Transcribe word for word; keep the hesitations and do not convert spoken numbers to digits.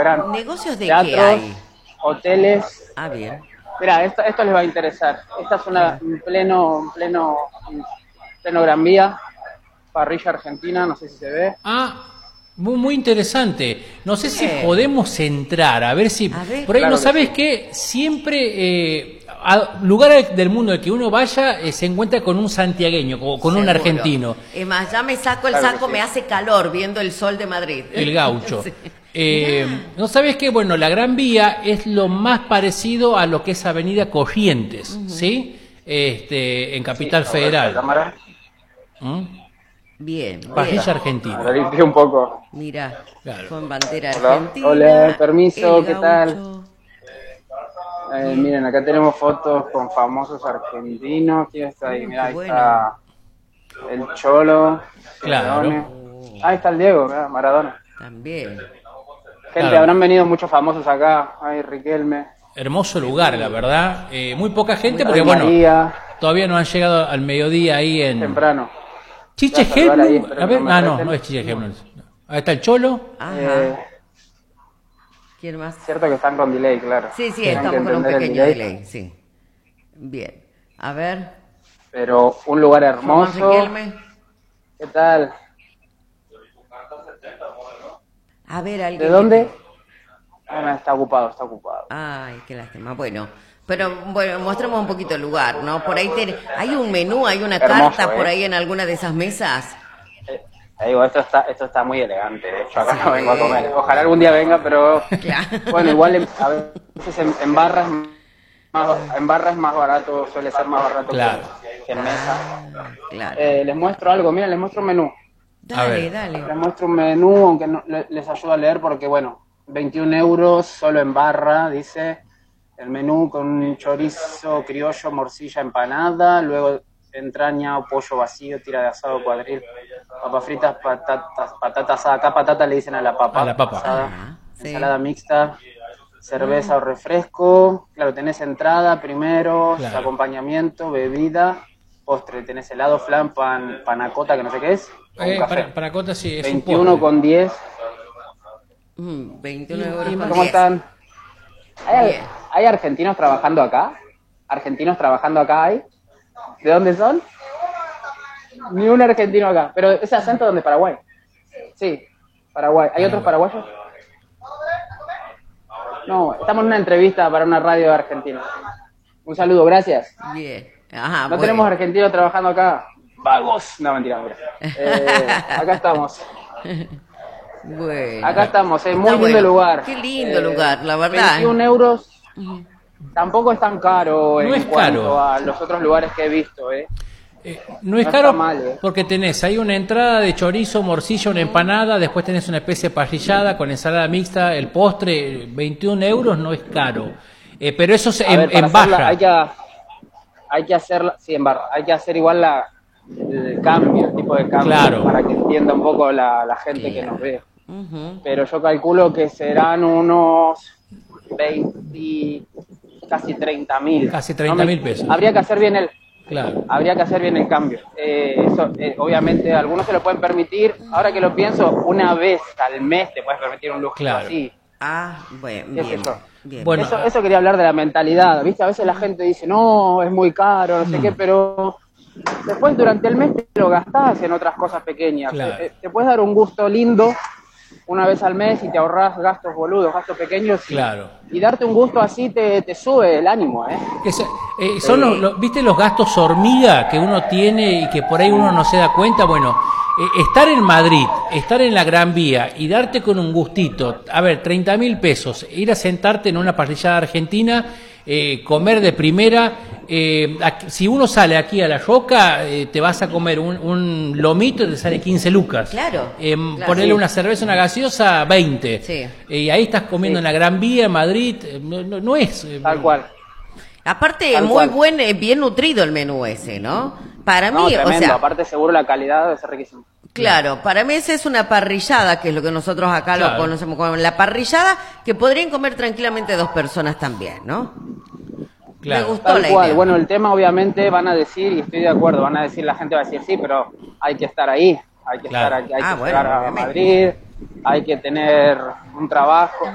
verán. ¿Negocios de Teatros, qué hay? hoteles. Ah, bien. Mira, esto, esto les va a interesar. Esta es una en pleno, en pleno, en pleno Gran Vía, parrilla argentina, no sé si se ve. Ah, muy, muy interesante. No sé si Bien. podemos entrar, a ver si... A ver. Por ahí, Claro ¿no que sabes sí. qué? Siempre, eh, a lugares del mundo al que uno vaya, eh, se encuentra con un santiagueño, o con un Seguro. argentino, Es más, ya me saco el Claro que saco, sí. me hace calor viendo el sol de Madrid. el gaucho. Sí. Eh, ¿No sabes qué? Bueno, la Gran Vía es lo más parecido a lo que es Avenida Corrientes, ¿sí? Este, en Capital Sí, a ver, la Federal. cámara. ¿Mm? Bien, Parrilla bien. argentina. Ahora limpié un poco. Mira, Claro. con bandera Hola. argentina. Hola, permiso, el ¿qué tal? gaucho. Eh, miren, acá tenemos fotos con famosos argentinos. ¿Quién está ahí? Uy, Mira, qué ahí bueno. está el Cholo. Claro. Simeone. Ahí está el Diego, mirá, Maradona. También. Gente, Claro. habrán venido muchos famosos acá. Ay, Riquelme. Hermoso lugar, la verdad. Eh, muy poca gente porque, Ay, bueno, María, todavía no han llegado al mediodía ahí en... temprano. Chiche Voy a saludar ahí, Hebnu. espero A que ver, no me ah, no, reten. no es Chiche Hebnu. Ahí está el Cholo. Ajá. Eh, ¿Quién más? cierto que están con delay, claro. Sí, sí, Tienen que estamos con un entender el pequeño delay, sí. Bien. A ver. Pero un lugar Juan hermoso. Riquelme. ¿Qué tal? A ver, alguien. ¿De que- dónde? Ah, no, está ocupado, está ocupado. Ay, qué lástima. Bueno, pero bueno, mostramos un poquito el lugar, ¿no? Por ahí ten- hay un menú, hay una Hermoso, carta por ¿eh? ahí en alguna de esas mesas. Eh, te digo, esto está, esto está muy elegante. De hecho, acá Sí. no vengo a comer. Ojalá algún día venga, pero Claro. bueno, igual en- a veces en, en barras más, en barras más barato, suele ser más barato Claro. que, que en mesa. Ah, claro. Eh, les muestro algo, mira, les muestro un menú. Dale, ver. dale. Les muestro un menú, aunque no, le- les ayudo a leer porque, bueno, veintiún euros solo en barra, dice el menú con un chorizo criollo, morcilla, empanada, luego entraña o pollo vacío, tira de asado, cuadril, papas fritas, patatas, patata asada, acá patata le dicen a la papa, A la papa. asada, Ajá, sí. ensalada mixta, cerveza o refresco, claro, tenés entrada primero, Claro. acompañamiento, bebida, postre, tenés helado, flan, pan, panacota, que no sé qué es, o un Eh, café. para, para Cota sí, es un veintiuno postre. con diez. Mm, veintiuno Y- euros y con ¿Cómo diez. están? ¿Hay, Bien. ¿Hay argentinos trabajando acá? ¿Argentinos trabajando acá hay? ¿De dónde son? Ni un argentino acá. Pero ese acento donde Paraguay. Sí, Paraguay. ¿Hay otros paraguayos? No, estamos en una entrevista para una radio argentina. Un saludo, gracias. Bien. Ajá, No bueno. tenemos argentinos trabajando acá. ¡Vagos! No, mentira, mentira. Eh, acá estamos. Bueno. Acá estamos, es Está muy lindo bueno. lugar. Qué lindo Eh, lugar, la verdad. veintiún euros. Tampoco es tan caro No en es cuanto caro. a los otros lugares que he visto, ¿eh? Eh, no es No caro está mal, eh. porque tenés ahí una entrada de chorizo, morcilla, una empanada, después tenés una especie de parrillada con ensalada mixta, el postre, veintiún euros no es caro. Eh, pero eso es A en, ver, para en hacerla baja. hay que, hay que hacerla, sí, en barra, hay que hacer igual la, el cambio, el tipo de cambio, Claro. para que entienda un poco la, la gente que nos ve. Ujú. Pero yo calculo que serán unos veinte, casi treinta mil. Casi treinta mil pesos. Habría que hacer bien el, Claro. habría que hacer bien el cambio. Eh, eso, eh, obviamente, algunos se lo pueden permitir. Ahora que lo pienso, una vez al mes te puedes permitir un lujo Claro. así. Ah, bueno, ¿Qué es bien. eso? Bien. Bueno, eso, eso quería hablar de la mentalidad, ¿viste? A veces la gente dice, no, es muy caro, no sé qué, pero después durante el mes te lo gastás en otras cosas pequeñas. Claro. Te, te puedes dar un gusto lindo una vez al mes y te ahorrás gastos boludos, gastos pequeños. Y, Claro. y darte un gusto así te, te sube el ánimo, ¿eh? Que se- eh, son los, los- ¿viste los gastos hormiga que uno tiene y que por ahí uno no se da cuenta? Bueno, eh, estar en Madrid, estar en la Gran Vía y darte con un gustito, a ver, treinta mil pesos, ir a sentarte en una parrillada argentina, eh, comer de primera, eh, aquí- si uno sale aquí a La Roca, eh, te vas a comer un, un lomito y te sale quince lucas. Claro, Eh, claro. Ponerle Sí. una cerveza, una gaseosa, veinte. Sí. Eh, y ahí estás comiendo en la Gran Vía, en Madrid, eh, no, no- no es... eh, Tal cual. Aparte, Tal muy cual. buen, eh, bien nutrido el menú ese, ¿no? Para No, mí, o tremendo. sea, Aparte, seguro la calidad debe ser riquísima. claro, para mí esa es una parrillada, que es lo que nosotros acá Claro. lo conocemos como la parrillada, que podrían comer tranquilamente dos personas también, ¿no? Claro. Me gustó Tal la cual. idea. Bueno, el tema obviamente van a decir, y estoy de acuerdo, van a decir, la gente va a decir, sí, pero hay que estar ahí, hay que Claro. estar aquí, hay Ah, que bueno, llegar a obviamente. Madrid, hay que tener un trabajo.